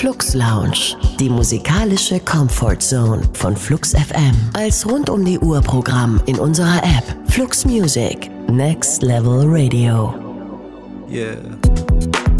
Flux Lounge, die musikalische Comfort Zone von Flux FM. Als rund-um-die-Uhr-Programm in unserer App Flux Music, Next Level Radio. Yeah.